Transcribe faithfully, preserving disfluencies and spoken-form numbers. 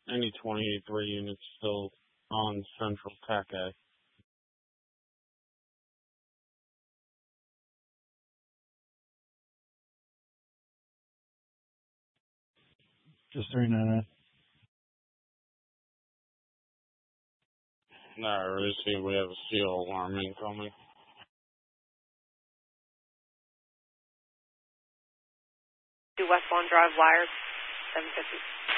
Any twenty eighty-three units still on Central Tech A. Just three nine No, I really see we have a seal alarm incoming. To Westbound Drive, Wires, seven fifty.